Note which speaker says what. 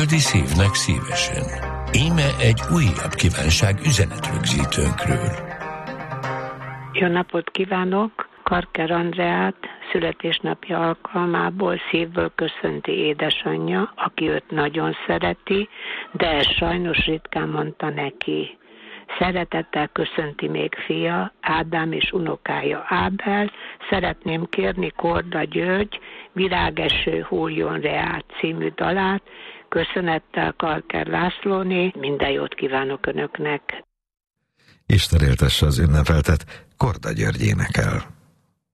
Speaker 1: Szívnek szívesen. Íme egy újabb kívánság üzenetrögzítőnkről.
Speaker 2: Jó napot kívánok! Karker Andreát születésnapja alkalmából szívből köszönti édesanyja, aki őt nagyon szereti, de ezt sajnos ritkán mondta neki. Szeretettel köszönti még fia, Ádám és unokája Ábel. Szeretném kérni Korda György Virágeső hulljon reát című dalát. Köszönettel Karker Lászlóné, minden jót kívánok Önöknek!
Speaker 3: Isten éltesse az ünnepeltet, Korda György énekel.